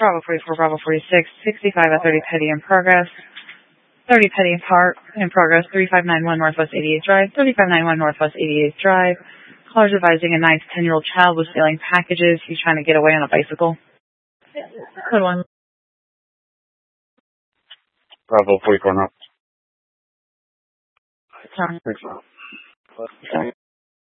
Bravo 44, Bravo 46, 65 at 30 Petty in progress. 30 Petty in progress, 3591 Northwest 88th Drive, 3591 Northwest 88th Drive. Caller's advising a 9 to 10-year-old child was stealing packages. He's trying to get away on a bicycle. Good one. Bravo 44 North. Sorry. Sorry.